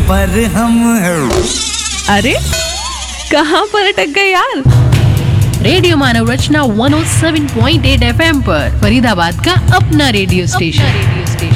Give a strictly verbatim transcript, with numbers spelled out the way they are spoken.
पर हम। अरे कहाँ पर अटक गए यार? रेडियो मानव रचना एक सौ सात पॉइंट आठ एफएम पर फरीदाबाद का अपना रेडियो स्टेशन।